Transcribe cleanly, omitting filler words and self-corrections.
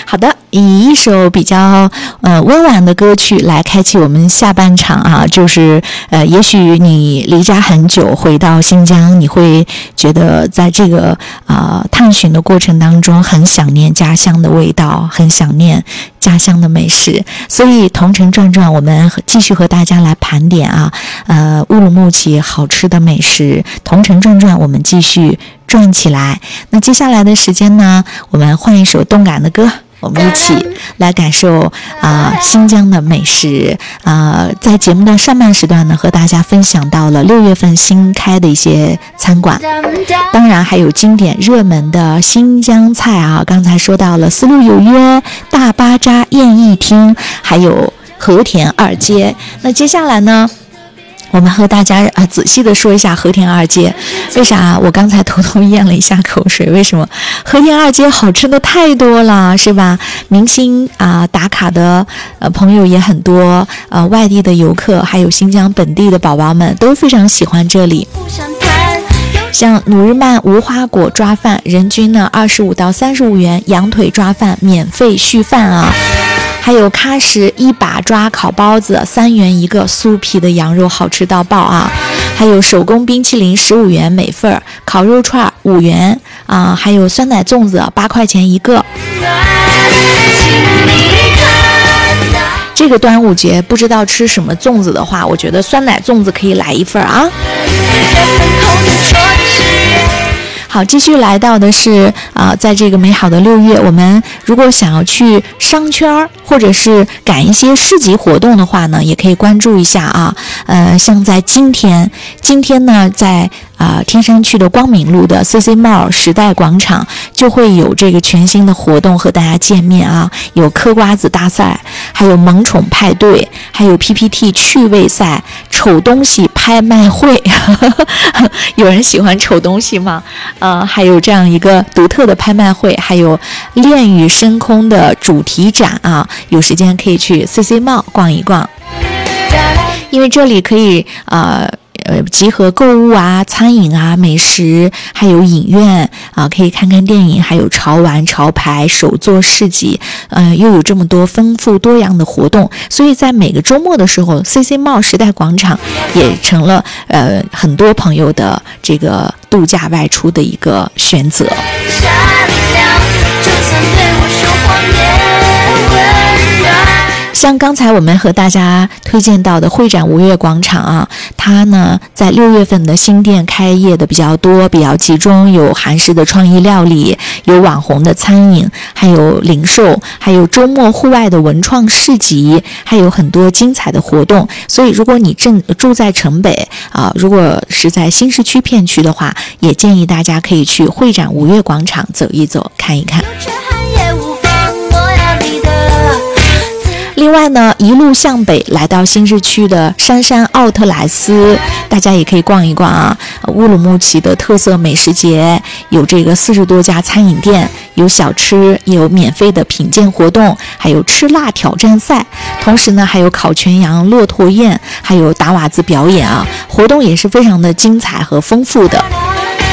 好的，以一首比较温婉的歌曲来开启我们下半场啊，就是也许你离家很久，回到新疆，你会觉得在这个探寻的过程当中，很想念家乡的味道，很想念家乡的美食。所以同城转转，我们继续和大家来盘点乌鲁木齐好吃的美食。同城转转，我们继续转起来。那接下来的时间呢，我们换一首动感的歌，我们一起来感受新疆的美食。在节目的上半时段呢，和大家分享到了6月份新开的一些餐馆，当然还有经典热门的新疆菜啊。刚才说到了丝路有约、大巴扎宴艺厅，还有和田二街。那接下来呢，我们和大家仔细的说一下和田二街。为啥我刚才偷偷咽了一下口水？为什么？和田二街好吃的太多了，是吧？明星打卡的朋友也很多，外地的游客还有新疆本地的宝宝们都非常喜欢这里。像努日曼无花果抓饭，人均呢25到35元，羊腿抓饭免费续饭啊。还有喀什一把抓烤包子3元一个，酥皮的羊肉好吃到爆啊！还有手工冰淇淋15元每份，烤肉串5元啊，还有酸奶粽子8块钱一个。这个端午节不知道吃什么粽子的话，我觉得酸奶粽子可以来一份啊。好，继续来到的是在这个美好的6月，我们如果想要去商圈或者是赶一些市集活动的话呢，也可以关注一下啊。像在今天呢，在天山区的光明路的 CC Mall 时代广场就会有这个全新的活动和大家见面啊，有嗑瓜子大赛，还有萌宠派对，还有 PPT 趣味赛，丑东西拍卖会有人喜欢丑东西吗？还有这样一个独特的拍卖会，还有恋与深空的主题展啊，有时间可以去 CC Mall 逛一逛，因为这里可以集合购物啊、餐饮啊、美食，还有影院可以看看电影，还有潮玩、潮牌、手作市集，又有这么多丰富多样的活动，所以在每个周末的时候 CC Mall 时代广场也成了很多朋友的这个度假外出的一个选择。像刚才我们和大家推荐到的会展5月广场啊，它呢在6月份的新店开业的比较多，比较集中，有韩式的创意料理，有网红的餐饮，还有零售，还有周末户外的文创市集，还有很多精彩的活动。所以如果你住在城北如果是在新市区片区的话，也建议大家可以去会展5月广场走一走，看一看。另外呢，一路向北来到新市区的杉杉奥特莱斯，大家也可以逛一逛啊。乌鲁木齐的特色美食节，有这个40多家餐饮店，有小吃，也有免费的品鉴活动，还有吃辣挑战赛，同时呢还有烤全羊、骆驼宴，还有打瓦子表演啊，活动也是非常的精彩和丰富的。